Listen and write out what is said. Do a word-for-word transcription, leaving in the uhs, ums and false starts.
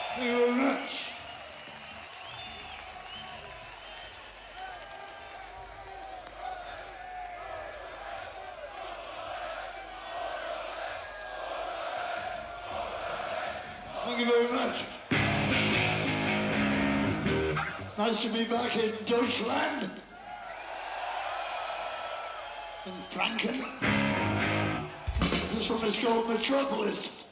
Thank you very much. Thank you very much. Nice to be back in Deutschland. In Franken. This one is called Metropolis.